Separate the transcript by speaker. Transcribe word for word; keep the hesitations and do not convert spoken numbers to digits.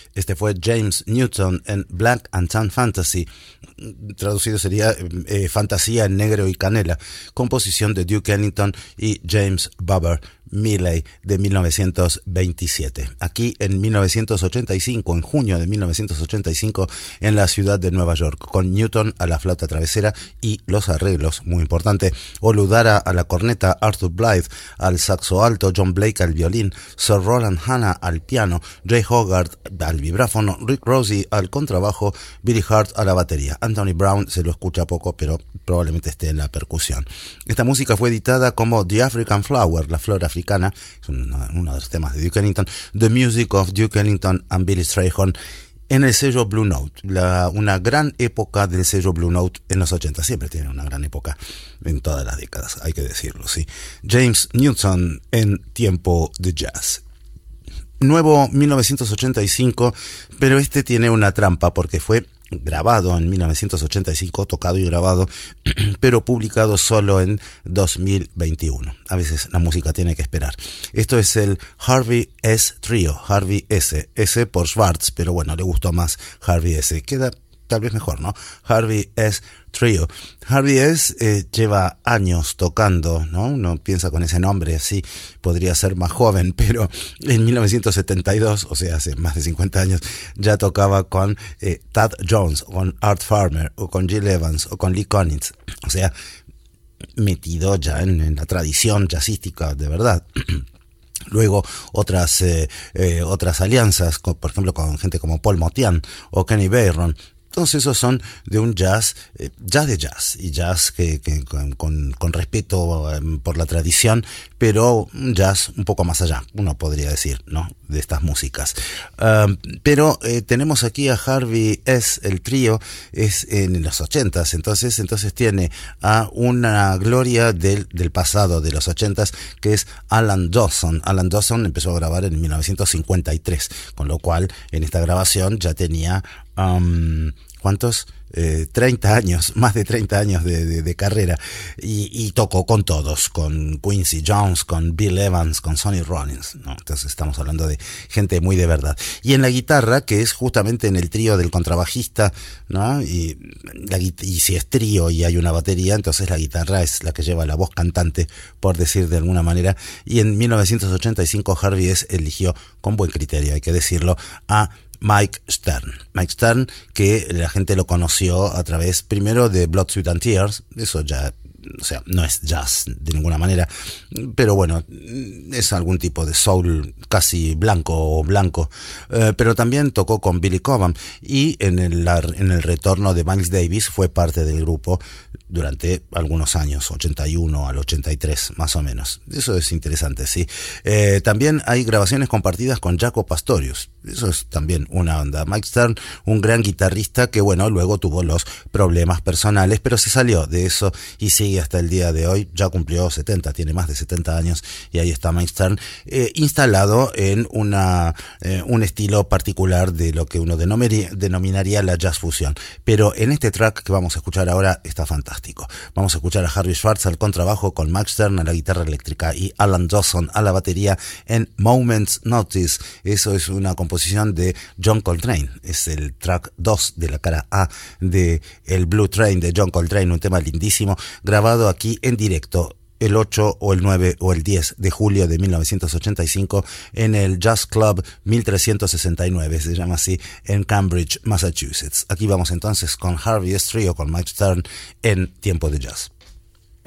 Speaker 1: Este fue James Newton en Black and Tan Fantasy, traducido sería eh, Fantasía en Negro y Canela, composición de Duke Ellington y James Bubber Milley de mil novecientos veintisiete. Aquí en mil novecientos ochenta y cinco, en junio de mil novecientos ochenta y cinco, en la ciudad de Nueva York, con Newton a la flauta travesera y los arreglos, muy importante, Oludara a la corneta, Arthur Blythe al saxo alto, John Blake al violín, Sir Roland Hanna al piano, Ray Hogarth al vibráfono, Rick Rossi al contrabajo, Billy Hart a la batería. Anthony Brown se lo escucha poco, pero probablemente esté en la percusión. Esta música fue editada como The African Flower, la flor africana, es uno, uno de los temas de Duke Ellington, The Music of Duke Ellington and Billy Strayhorn, en el sello Blue Note, la, una gran época del sello Blue Note en los ochenta, siempre tiene una gran época en todas las décadas, hay que decirlo, sí. James Newton en Tiempo de Jazz. Nuevo mil novecientos ochenta y cinco, pero este tiene una trampa porque fue grabado en mil novecientos ochenta y cinco, tocado y grabado, pero publicado solo en dos mil veintiuno. A veces la música tiene que esperar. Esto es el Harvey S Trio, Harvey S, S por Schwartz, pero bueno, le gustó más Harvey S. Queda tal vez mejor, ¿no? Harvey S Trio. Harvey S eh, lleva años tocando, ¿no? Uno piensa con ese nombre, así podría ser más joven, pero en mil novecientos setenta y dos, o sea, hace más de cincuenta años, ya tocaba con eh, Thad Jones, o con Art Farmer, o con Gil Evans, o con Lee Konitz. O sea, metido ya en, en la tradición jazzística de verdad. Luego otras eh, eh, otras alianzas, con, por ejemplo con gente como Paul Motian o Kenny Barron. Todos esos son de un jazz, eh, jazz de jazz, y jazz que, que con, con, con respeto eh, por la tradición, pero un jazz un poco más allá, uno podría decir, ¿no? De estas músicas. Uh, pero eh, tenemos aquí a Harvey S, el trío, es en los ochentas, entonces, entonces tiene a una gloria del, del pasado de los ochentas, que es Alan Dawson. Alan Dawson empezó a grabar en mil novecientos cincuenta y tres, con lo cual en esta grabación ya tenía Um, ¿cuántos? Eh, treinta años, más de treinta años de, de, de carrera, y, y tocó con todos, con Quincy Jones, con Bill Evans, con Sonny Rollins, ¿no? Entonces estamos hablando de gente muy de verdad. Y en la guitarra, que es justamente en el trío del contrabajista, ¿no? Y, la, y si es trío y hay una batería, entonces la guitarra es la que lleva la voz cantante, por decir de alguna manera. Y en mil novecientos ochenta y cinco Harvey S eligió, con buen criterio, hay que decirlo, a Mike Stern. Mike Stern, que la gente lo conoció a través primero de Blood, Sweat and Tears, eso ya, o sea, no es jazz de ninguna manera, pero bueno, es algún tipo de soul casi blanco o blanco, eh, pero también tocó con Billy Cobham, y en el, en el retorno de Miles Davis fue parte del grupo durante algunos años, ochenta y uno al ochenta y tres más o menos. Eso es interesante, sí. Eh, también hay grabaciones compartidas con Jaco Pastorius, eso es también una onda. Mike Stern, un gran guitarrista que bueno, luego tuvo los problemas personales, pero se salió de eso y sigue hasta el día de hoy. Ya cumplió setenta, tiene más de setenta años, y ahí está Mike Stern, eh, instalado en una eh, un estilo particular de lo que uno denominaría, denominaría la jazz fusión. Pero en este track que vamos a escuchar ahora está fantástico. Vamos a escuchar a Harvey Schwartz al contrabajo, con Mike Stern a la guitarra eléctrica y Alan Dawson a la batería en Moment's Notice. Eso es una composición de John Coltrane, es el track dos de la cara A de el Blue Train de John Coltrane, un tema lindísimo, grabado aquí en directo el ocho o el nueve o el diez de julio de mil novecientos ochenta y cinco en el Jazz Club mil trescientos sesenta y nueve, se llama así, en Cambridge, Massachusetts. Aquí vamos entonces con Harvey S Trio, con Mike Stern en Tiempo de Jazz.